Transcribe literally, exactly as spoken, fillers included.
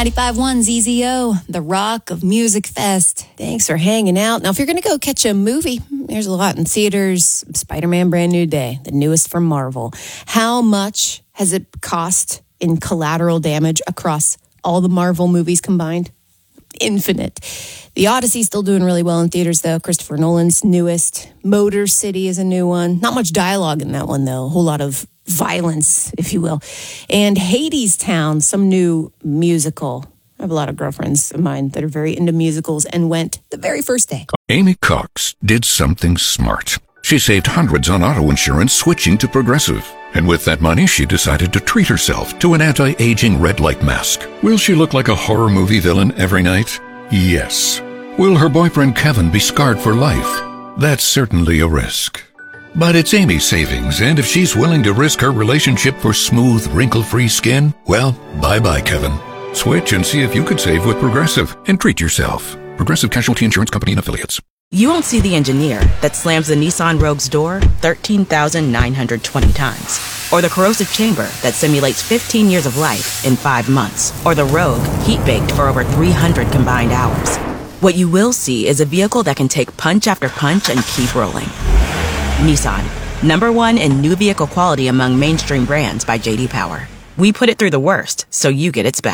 ninety-five point one Z Z O, the Rock of Music Fest. Thanks for hanging out. Now, if you're going to go catch a movie, there's a lot in theaters. Spider-Man Brand New Day, the newest from Marvel. How much has it cost in collateral damage across all the Marvel movies combined? Infinite. The Odyssey's still doing really well in theaters, though. Christopher Nolan's newest. Motor City is a new one. Not much dialogue in that one, though. A whole lot of violence, if you will. And Hadestown, some new musical. I have a lot of girlfriends of mine that are very into musicals and went the very first day. Amy Cox did something smart. She saved hundreds on auto insurance switching to Progressive. And with that money, she decided to treat herself to an anti-aging red light mask. Will she look like a horror movie villain every night? Yes. Will her boyfriend Kevin be scarred for life? That's certainly a risk. But it's Amy's savings, and if she's willing to risk her relationship for smooth, wrinkle-free skin, well, bye-bye, Kevin. Switch and see if you could save with Progressive and treat yourself. Progressive Casualty Insurance Company and Affiliates. You won't see the engineer that slams the Nissan Rogue's door thirteen thousand nine hundred twenty times. Or the corrosive chamber that simulates fifteen years of life in five months. Or the Rogue heat-baked for over three hundred combined hours. What you will see is a vehicle that can take punch after punch and keep rolling. Nissan, number one in new vehicle quality among mainstream brands by J D Power. We put it through the worst, so you get its best.